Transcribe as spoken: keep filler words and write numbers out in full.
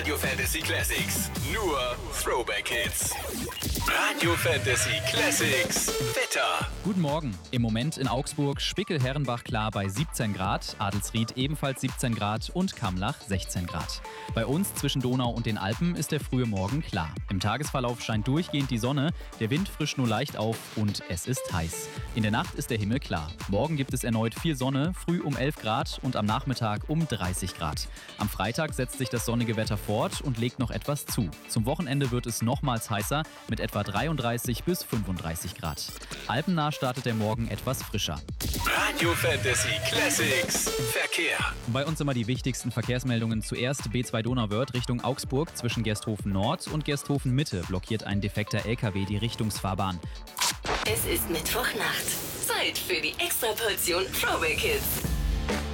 Radio Fantasy Classics. Nur Throwback Hits. Radio Fantasy Classics. Wetter. Guten Morgen. Im Moment in Augsburg Spickel-Herrenbach klar bei siebzehn Grad, Adelsried ebenfalls siebzehn Grad und Kamlach sechzehn Grad. Bei uns zwischen Donau und den Alpen ist der frühe Morgen klar. Im Tagesverlauf scheint durchgehend die Sonne, der Wind frischt nur leicht auf und es ist heiß. In der Nacht ist der Himmel klar. Morgen gibt es erneut viel Sonne, früh um elf Grad und am Nachmittag um dreißig Grad. Am Freitag setzt sich das sonnige Wetter fort und legt noch etwas zu. Zum Wochenende wird es nochmals heißer mit etwa dreiunddreißig bis fünfunddreißig Grad. Alpennah startet der Morgen etwas frischer. Radio Fantasy Classics. Verkehr. Bei uns immer die wichtigsten Verkehrsmeldungen. Zuerst B zwei Donauwörth Richtung Augsburg. Zwischen Gersthofen Nord und Gersthofen Mitte blockiert ein defekter L K W die Richtungsfahrbahn. Es ist Mittwochnacht. Zeit für die Extraportion Throwback Hits.